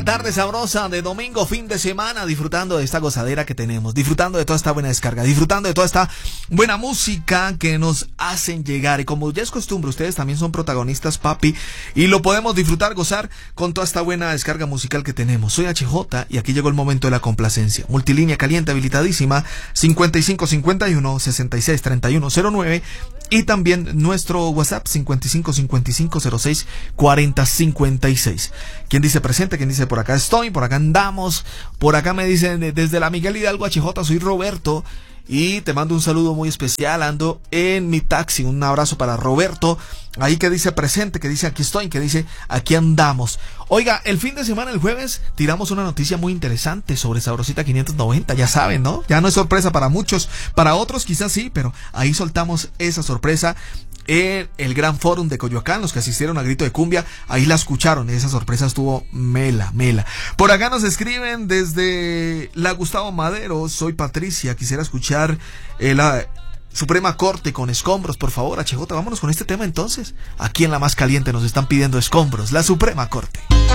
Tarde sabrosa de domingo, fin de semana, disfrutando de esta gozadera que tenemos, disfrutando de toda esta buena descarga, disfrutando de toda esta buena música que nos hacen llegar. Y como ya es costumbre, ustedes también son protagonistas, papi, y lo podemos disfrutar, gozar con toda esta buena descarga musical que tenemos. Soy HJ y aquí llegó el momento de la complacencia. Multilínea caliente habilitadísima 5551-663109 y también nuestro WhatsApp 5555064056. ¿Quién dice presente? ¿Quién dice por acá estoy? Por acá andamos. Por acá me dicen desde la Miguel Hidalgo HJ, soy Roberto y te mando un saludo muy especial. Ando en mi taxi. Un abrazo para Roberto. Ahí que dice presente, que dice aquí estoy, que dice aquí andamos. Oiga, el fin de semana, el jueves, tiramos una noticia muy interesante sobre Sabrosita 590. Ya saben, ¿no? Ya no es sorpresa para muchos, para otros quizás sí, pero ahí soltamos esa sorpresa en el Gran Fórum de Coyoacán. Los que asistieron a Grito de Cumbia, ahí la escucharon. Esa sorpresa estuvo mela. Por acá nos escriben desde la Gustavo Madero. Soy Patricia, quisiera escuchar la Suprema Corte con Escombros, por favor. HJ, vámonos con este tema entonces. Aquí en La Más Caliente nos están pidiendo Escombros, la Suprema Corte.